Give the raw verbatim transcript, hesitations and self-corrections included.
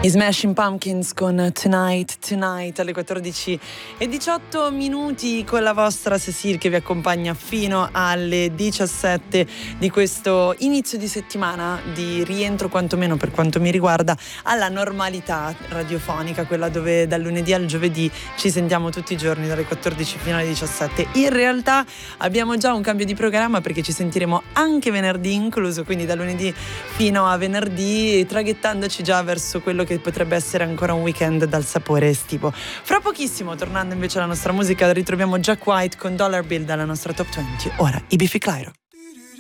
I Smashing Pumpkins con Tonight, Tonight alle quattordici e diciotto minuti con la vostra Cecile che vi accompagna fino alle diciassette di questo inizio di settimana di rientro, quantomeno per quanto mi riguarda, alla normalità radiofonica, quella dove dal lunedì al giovedì ci sentiamo tutti i giorni dalle quattordici fino alle diciassette. In realtà abbiamo già un cambio di programma perché ci sentiremo anche venerdì incluso, quindi da lunedì fino a venerdì, traghettandoci già verso quello che potrebbe essere ancora un weekend dal sapore estivo. Fra pochissimo, tornando invece alla nostra musica, ritroviamo Jack White con Dollar Bill dalla nostra Top venti. Ora i Biffy Clyro.